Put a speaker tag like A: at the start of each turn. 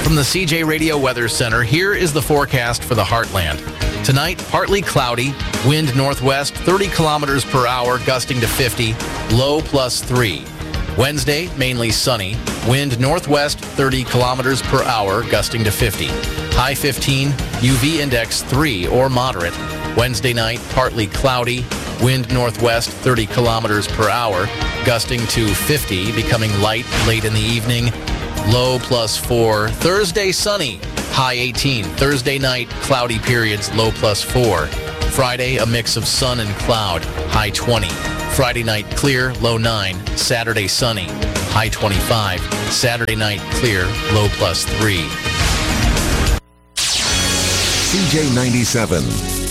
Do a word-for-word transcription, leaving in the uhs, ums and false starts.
A: From the C J Radio Weather Center, here is the forecast for the Heartland. Tonight, partly cloudy, wind northwest, thirty kilometers per hour, gusting to fifty, low plus three. Wednesday, mainly sunny, wind northwest, thirty kilometers per hour, gusting to fifty. High fifteen, U V index three or moderate. Wednesday night, partly cloudy, wind northwest, thirty kilometers per hour, gusting to fifty, becoming light late in the evening. Low plus four. Thursday, sunny. High eighteen. Thursday night, cloudy periods. Low plus four. Friday, a mix of sun and cloud. High twenty. Friday night, clear. Low nine. Saturday, sunny. High twenty-five. Saturday night, clear. Low plus three.
B: C J ninety-seven.